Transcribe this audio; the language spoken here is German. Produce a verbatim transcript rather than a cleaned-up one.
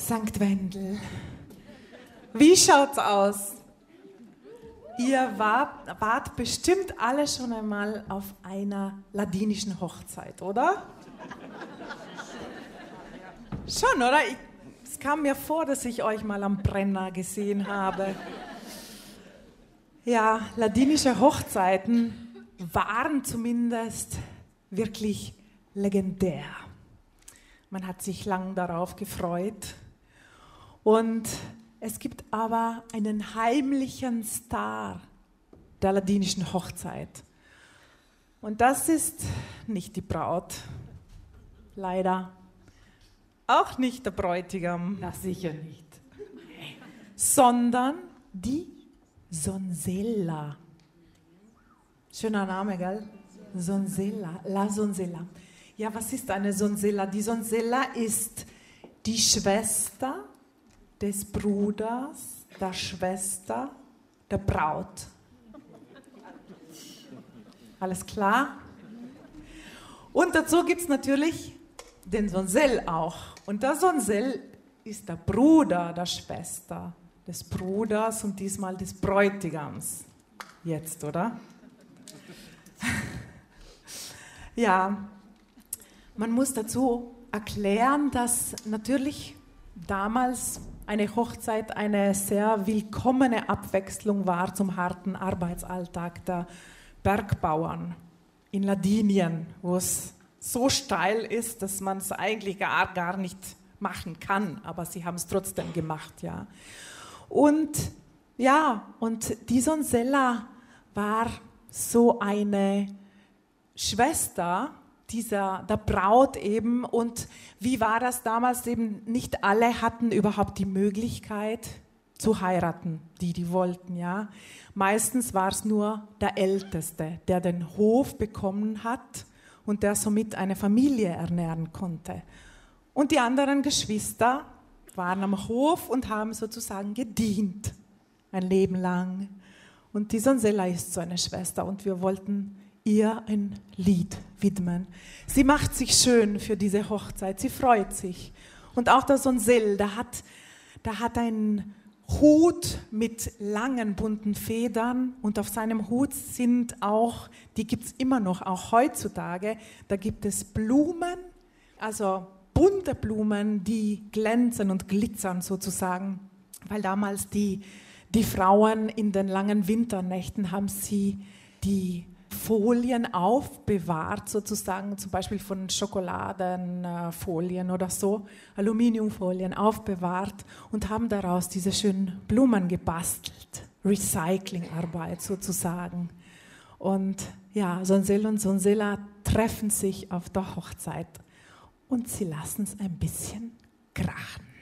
Sankt Wendel. Wie schaut's aus? Ihr wart, wart bestimmt alle schon einmal auf einer ladinischen Hochzeit, oder? Schon, oder? Ich, es kam mir vor, dass ich euch mal am Brenner gesehen habe. Ja, ladinische Hochzeiten waren zumindest wirklich legendär. Man hat sich lang darauf gefreut. Und es gibt aber einen heimlichen Star der ladinischen Hochzeit. Und das ist nicht die Braut, leider. Auch nicht der Bräutigam. Na, sicher nicht. Sondern die Sonzella. Schöner Name, gell? Sonzella, la Sonzella. Ja, was ist eine Sonzella? Die Sonzella ist die Schwester des Bruders, der Schwester, der Braut. Alles klar? Und dazu gibt es natürlich den Sonsel auch. Und der Sonsel ist der Bruder der Schwester, des Bruders und diesmal des Bräutigams. Jetzt, oder? Ja, man muss dazu erklären, dass natürlich damals eine Hochzeit eine sehr willkommene Abwechslung war zum harten Arbeitsalltag der Bergbauern in Ladinien, wo es so steil ist, dass man es eigentlich gar, gar nicht machen kann, aber sie haben es trotzdem gemacht, ja. Und ja, und die Sonzella war so eine Schwester dieser, der Braut eben. Und wie war das damals eben? Nicht alle hatten überhaupt die Möglichkeit zu heiraten, die die wollten, ja. Meistens war es nur der Älteste, der den Hof bekommen hat und der somit eine Familie ernähren konnte. Und die anderen Geschwister waren am Hof und haben sozusagen gedient, ein Leben lang. Und die Sonzella ist so eine Schwester und wir wollten ihr ein Lied widmen. Sie macht sich schön für diese Hochzeit, sie freut sich. Und auch der Sonsel, der hat, der hat einen Hut mit langen bunten Federn und auf seinem Hut sind auch, die gibt es immer noch, auch heutzutage, da gibt es Blumen, also bunte Blumen, die glänzen und glitzern sozusagen, weil damals die, die Frauen in den langen Winternächten haben sie die Folien aufbewahrt, sozusagen zum Beispiel von Schokoladenfolien oder so, Aluminiumfolien aufbewahrt und haben daraus diese schönen Blumen gebastelt. Recyclingarbeit sozusagen. Und ja, Sonsel und Sonzella treffen sich auf der Hochzeit und sie lassen es ein bisschen krachen.